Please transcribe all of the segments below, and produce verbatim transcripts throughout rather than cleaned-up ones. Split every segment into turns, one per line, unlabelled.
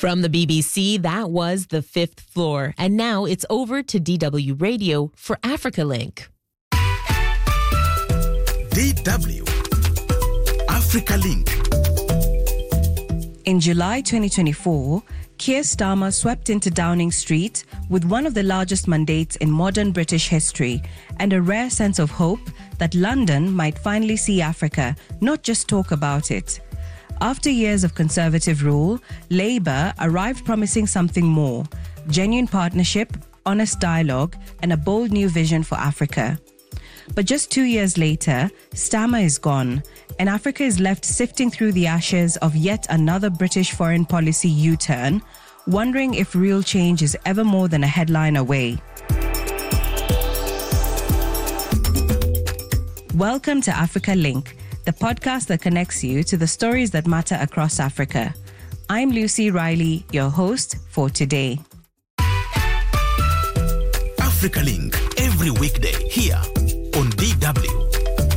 From the B B C, that was The Fifth Floor. And now it's over to D W Radio for Africa Link.
D W Africa Link.
In July twenty twenty-four, Keir Starmer swept into Downing Street with one of the largest mandates in modern British history and a rare sense of hope that London might finally see Africa, not just talk about it. After years of Conservative rule, Labour arrived promising something more: genuine partnership, honest dialogue, and a bold new vision for Africa. But just two years later, Starmer is gone, and Africa is left sifting through the ashes of yet another British foreign policy U-turn, wondering if real change is ever more than a headline away. Welcome to Africa Link, the podcast that connects you to the stories that matter across Africa. I'm Lucy Riley, your host for today.
Africa Link, every weekday here on D W.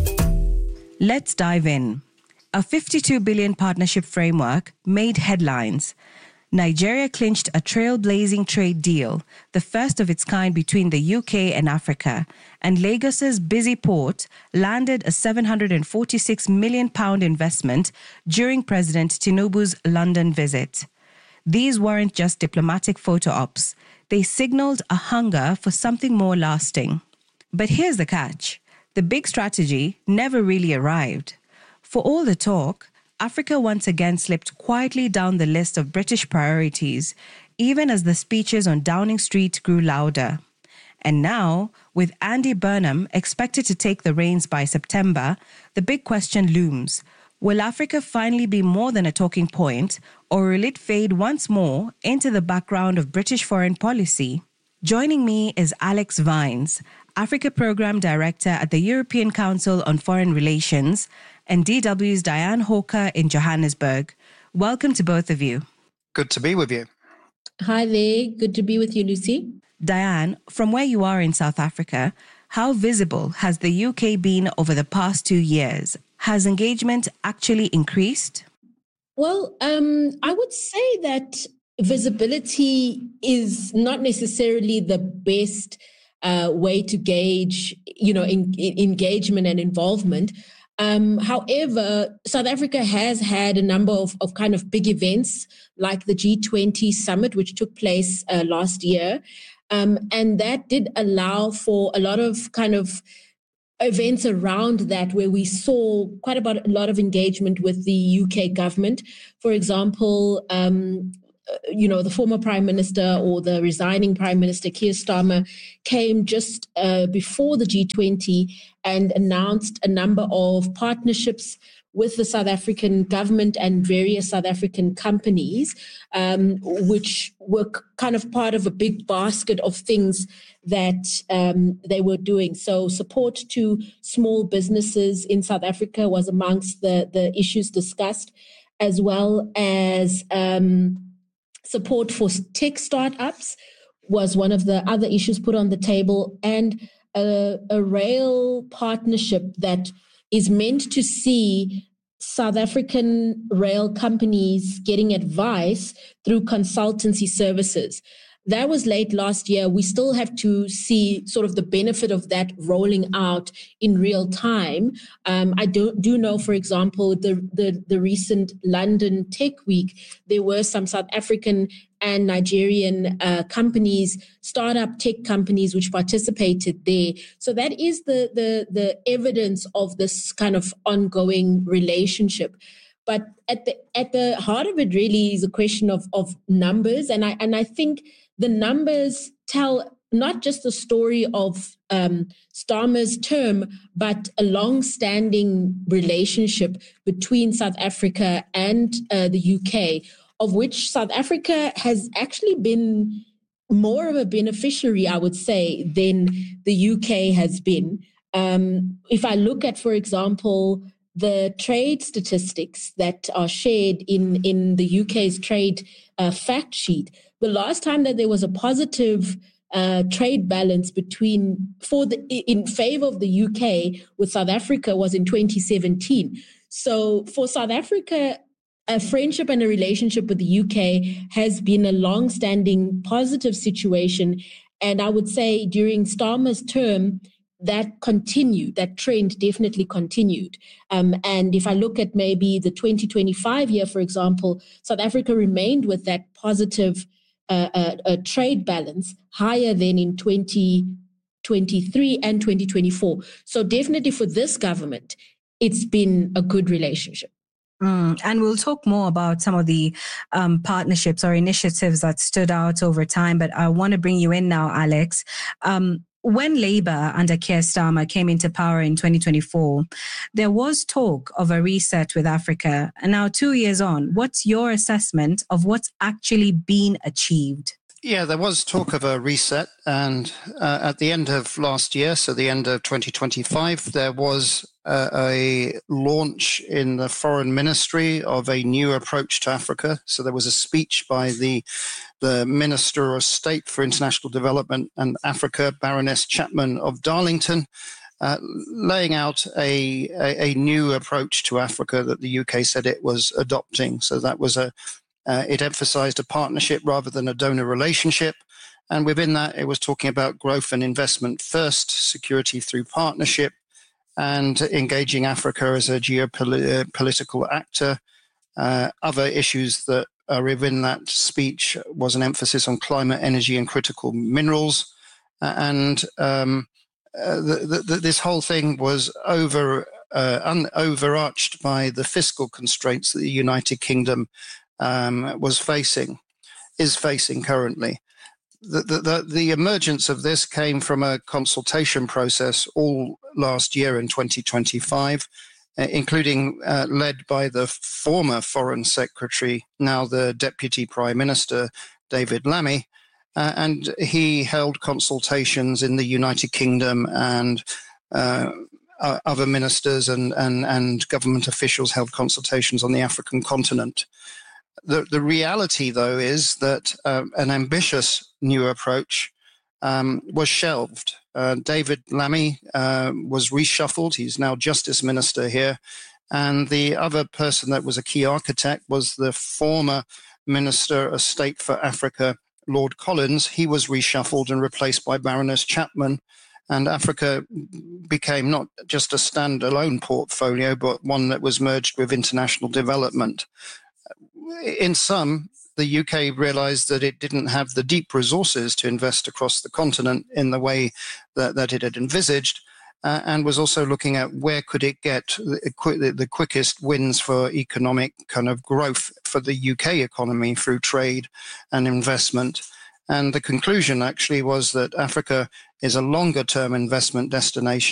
Let's dive in. A fifty-two billion partnership framework made headlines. Nigeria clinched a trailblazing trade deal, the first of its kind between the U K and Africa, and Lagos's busy port landed a seven hundred forty-six million pounds investment during President Tinubu's London visit. These weren't just diplomatic photo ops. They signaled a hunger for something more lasting. But here's the catch. The big strategy never really arrived. For all the talk, Africa once again slipped quietly down the list of British priorities, even as the speeches on Downing Street grew louder. And now, with Andy Burnham expected to take the reins by September, the big question looms. Will Africa finally be more than a talking point, or will it fade once more into the background of British foreign policy? Joining me is Alex Vines, Africa Program Director at the European Council on Foreign Relations, and D W's Diane Hawker in Johannesburg. Welcome to both of you.
Good to be with you.
Hi there. Good to be with you, Lucy.
Diane, from where you are in South Africa, how visible has the U K been over the past two years? Has engagement actually increased?
Well, um, I would say that visibility is not necessarily the best uh, way to gauge, you know, in, in engagement and involvement. Um, however, South Africa has had a number of, of kind of big events like the G twenty summit, which took place uh, last year. Um, and that did allow for a lot of kind of events around that where we saw quite about a lot of engagement with the U K government. For example, um, you know, the former Prime Minister or the resigning Prime Minister, Keir Starmer, came just uh, before the G twenty and announced a number of partnerships with the South African government and various South African companies, um, which were kind of part of a big basket of things that um, they were doing. So support to small businesses in South Africa was amongst the, the issues discussed, as well as um, support for tech startups was one of the other issues put on the table, and a, a rail partnership that is meant to see South African rail companies getting advice through consultancy services. That was late last year. We still have to see sort of the benefit of that rolling out in real time. Um, I do, do know, for example, the, the, the recent London Tech Week, there were some South African and Nigerian uh, companies, startup tech companies, which participated there. So that is the, the, the evidence of this kind of ongoing relationship. But at the at the heart of it really is a question of, of numbers. And I and I think the numbers tell not just the story of um, Starmer's term, but a long-standing relationship between South Africa and uh, the U K, of which South Africa has actually been more of a beneficiary, I would say, than the U K has been. Um, if I look at, for example, the trade statistics that are shared in, in the U K's trade uh, fact sheet, the last time that there was a positive uh, trade balance between for the in favor of the U K with South Africa was in twenty seventeen. So for South Africa, a friendship and a relationship with the U K has been a long-standing positive situation. And I would say during Starmer's term, that continued, that trend definitely continued. Um, and if I look at maybe the twenty twenty-five year, for example, South Africa remained with that positive uh, uh, uh, trade balance higher than in twenty twenty-three and twenty twenty-four. So definitely for this government, it's been a good relationship.
Mm, and we'll talk more about some of the um, partnerships or initiatives that stood out over time. But I want to bring you in now, Alex. Um, when Labour under Keir Starmer came into power in twenty twenty-four, there was talk of a reset with Africa. And now two years on, what's your assessment of what's actually been achieved?
Yeah, there was talk of a reset. And uh, at the end of last year, so the end of twenty twenty-five, there was uh, a launch in the Foreign Ministry of a new approach to Africa. So there was a speech by the, the Minister of State for International Development and Africa, Baroness Chapman of Darlington, uh, laying out a, a, a new approach to Africa that the U K said it was adopting. So that was a Uh, it emphasized a partnership rather than a donor relationship. And within that, it was talking about growth and investment first, security through partnership, and engaging Africa as a geopolitical actor. Uh, other issues that are within that speech was an emphasis on climate, energy, and critical minerals. Uh, and um, uh, the, the, this whole thing was over uh, un- overarched by the fiscal constraints that the United Kingdom Um, was facing, is facing currently. The, the, the, the emergence of this came from a consultation process all last year in twenty twenty-five, uh, including uh, led by the former Foreign Secretary, now the Deputy Prime Minister, David Lammy, uh, and he held consultations in the United Kingdom, and uh, other ministers and, and, and government officials held consultations on the African continent. The, the reality, though, is that um, an ambitious new approach um, was shelved. Uh, David Lammy uh, was reshuffled. He's now Justice Minister here. And the other person that was a key architect was the former Minister of State for Africa, Lord Collins. He was reshuffled and replaced by Baroness Chapman. And Africa became not just a standalone portfolio, but one that was merged with international development. In sum, the U K realized that it didn't have the deep resources to invest across the continent in the way that, that it had envisaged, uh, and was also looking at where could it get the, the quickest wins for economic kind of growth for the U K economy through trade and investment. And the conclusion actually was that Africa is a longer term investment destination